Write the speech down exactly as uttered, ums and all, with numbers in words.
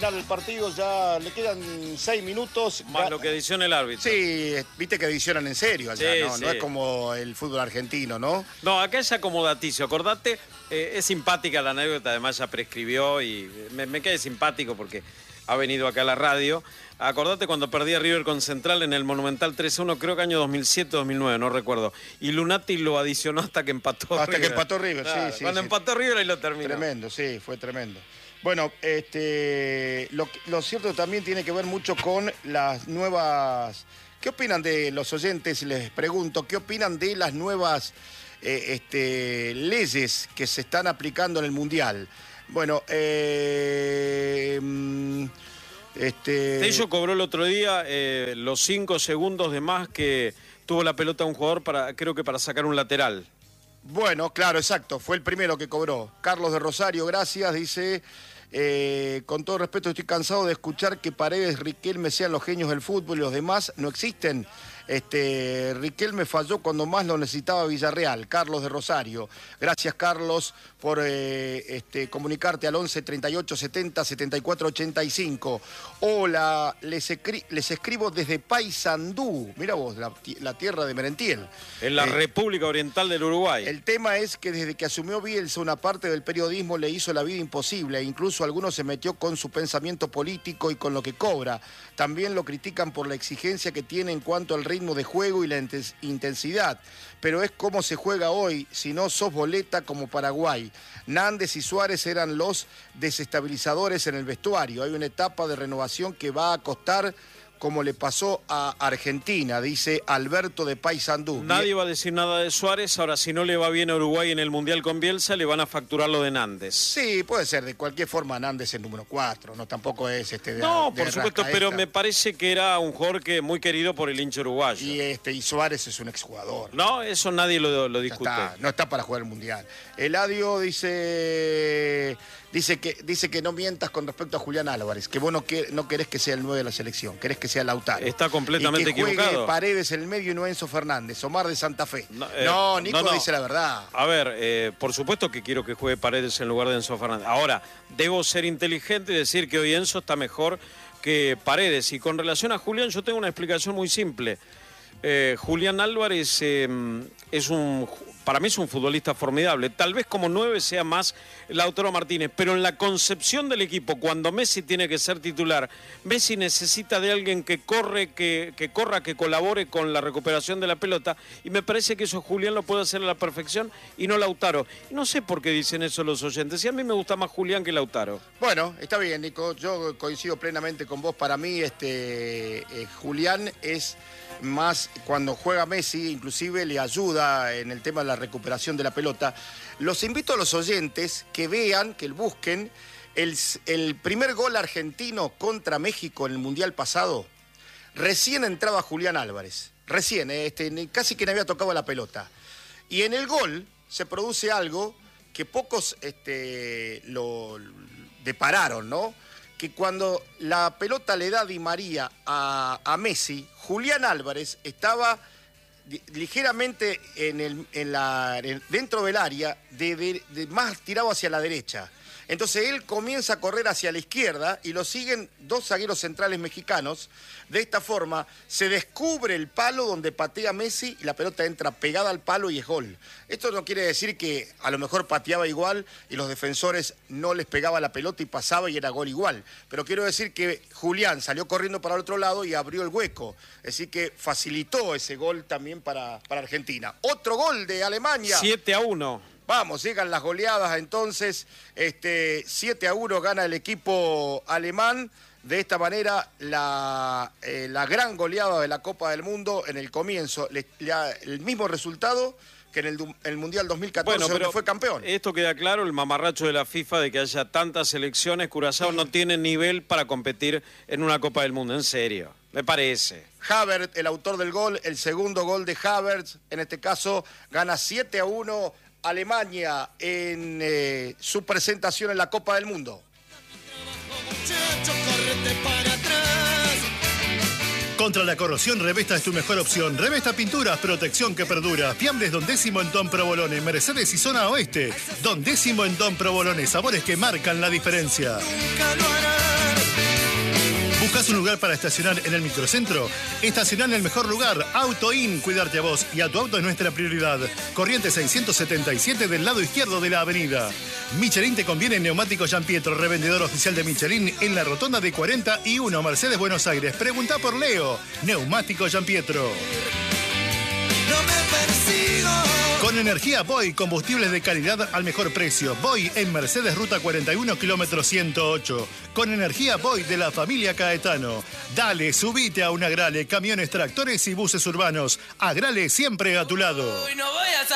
El partido ya le quedan seis minutos. Más lo que adiciona el árbitro. Sí, viste que adicionan en serio allá, sí, ¿no? Sí. No es como el fútbol argentino, ¿no? No, acá es acomodaticio. Acordate, eh, es simpática la anécdota, además ya prescribió y me, me cae simpático porque ha venido acá a la radio. Acordate cuando perdía River con Central en el Monumental tres a uno, creo que año dos mil siete dos mil nueve, no recuerdo. Y Lunati lo adicionó hasta que empató hasta River. Hasta que empató River, claro, sí, sí. Cuando sí. empató River ahí lo terminó. Tremendo, sí, fue tremendo. Bueno, este, lo, lo cierto también tiene que ver mucho con las nuevas... ¿Qué opinan de los oyentes? Les pregunto, ¿qué opinan de las nuevas eh, este, leyes que se están aplicando en el Mundial? Bueno, eh... Este... Tello cobró el otro día eh, los cinco segundos de más que tuvo la pelota un jugador para, creo que para sacar un lateral. Bueno, claro, exacto, fue el primero que cobró. Carlos de Rosario, gracias, dice, eh, con todo respeto estoy cansado de escuchar que Paredes, Riquelme sean los genios del fútbol y los demás no existen. Este, Riquelme falló cuando más lo necesitaba Villarreal. Carlos de Rosario. Gracias, Carlos, por eh, este, comunicarte al once treinta y ocho setenta setenta y cuatro ochenta y cinco. Hola, les, escri les escribo desde Paysandú. Mira vos, la, la tierra de Merentiel. En la eh, República Oriental del Uruguay. El tema es que desde que asumió Bielsa una parte del periodismo le hizo la vida imposible e incluso algunos se metió con su pensamiento político y con lo que cobra. También lo critican por la exigencia que tiene en cuanto al ritmo de juego y la intensidad, pero es como se juega hoy, si no sos boleta como Paraguay. Nández y Suárez eran los desestabilizadores en el vestuario. Hay una etapa de renovación que va a costar como le pasó a Argentina, dice Alberto de Paysandú. Nadie va a decir nada de Suárez, ahora si no le va bien a Uruguay en el Mundial con Bielsa, le van a facturar lo de Nández. Sí, puede ser, de cualquier forma Nández es el número cuatro, no tampoco es este de No, de por supuesto, pero me parece que era un jugador que muy querido por el hincha uruguayo. Y, este, y Suárez es un exjugador. No, eso nadie lo, lo discute. Está, no está para jugar el Mundial. Eladio dice... Dice que, dice que no mientas con respecto a Julián Álvarez, que vos no, que, no querés que sea el nueve de la selección, querés que sea Lautaro. Está completamente y que juegue equivocado. Paredes en el medio y no Enzo Fernández, Omar de Santa Fe. No, eh, no Nico no, no. dice la verdad. A ver, eh, por supuesto que quiero que juegue Paredes en lugar de Enzo Fernández. Ahora, debo ser inteligente y decir que hoy Enzo está mejor que Paredes. Y con relación a Julián, yo tengo una explicación muy simple. Eh, Julián Álvarez eh, es un... Para mí es un futbolista formidable. Tal vez como nueve sea más Lautaro Martínez, pero en la concepción del equipo, cuando Messi tiene que ser titular, Messi necesita de alguien que corre, que, que corra, que colabore con la recuperación de la pelota, y me parece que eso Julián lo puede hacer a la perfección y no Lautaro. Y no sé por qué dicen eso los oyentes, y a mí me gusta más Julián que Lautaro. Bueno, está bien, Nico, yo coincido plenamente con vos. Para mí, este eh, Julián es más, cuando juega Messi, inclusive le ayuda en el tema de la recuperación de la pelota. Los invito a los oyentes que vean, que busquen el, el primer gol argentino contra México en el Mundial pasado. Recién entraba Julián Álvarez, recién, este, casi que no había tocado la pelota. Y en el gol se produce algo que pocos este, lo depararon, ¿no? Que cuando la pelota le da Di María a, a Messi, Julián Álvarez estaba ligeramente en el, en la, en, dentro del área, de, de, de más tirado hacia la derecha. Entonces él comienza a correr hacia la izquierda y lo siguen dos zagueros centrales mexicanos. De esta forma se descubre el palo donde patea Messi y la pelota entra pegada al palo y es gol. Esto no quiere decir que a lo mejor pateaba igual y los defensores no les pegaba la pelota y pasaba y era gol igual. Pero quiero decir que Julián salió corriendo para el otro lado y abrió el hueco. Así que facilitó ese gol también para, para Argentina. Otro gol de Alemania. siete a uno. Vamos, llegan las goleadas entonces, este, siete a uno gana el equipo alemán. De esta manera, la, eh, la gran goleada de la Copa del Mundo en el comienzo, le, le, el mismo resultado que en el, el Mundial dos mil catorce, bueno, donde fue campeón. Esto queda claro, el mamarracho de la FIFA de que haya tantas selecciones, Curazao sí. no tiene nivel para competir en una Copa del Mundo, en serio, me parece. Havertz, el autor del gol, el segundo gol de Havertz, en este caso, gana siete a uno Alemania en eh, su presentación en la Copa del Mundo. Contra la corrosión, Revesta es tu mejor opción. Revesta Pinturas, protección que perdura. Fiambres Don Décimo en Don Provolone, Mercedes y Zona Oeste. Don Décimo en Don Provolone, sabores que marcan la diferencia. Nunca lo harán. ¿Buscas un lugar para estacionar en el microcentro? Estacionar en el mejor lugar, Auto In. Cuidarte a vos y a tu auto es nuestra prioridad. Corrientes seiscientos setenta y siete del lado izquierdo de la avenida. Michelin te conviene en Neumáticos Giampietro, revendedor oficial de Michelin en la rotonda de cuarenta y uno, Mercedes, Buenos Aires. Pregunta por Leo. Neumáticos Giampietro. No me persigo. Con energía Boy, combustibles de calidad al mejor precio. Boy en Mercedes, ruta cuarenta y uno, kilómetro ciento ocho. Con energía Boy de la familia Caetano. Dale, subite a un Agrale, camiones, tractores y buses urbanos. Agrale siempre a tu lado. No voy a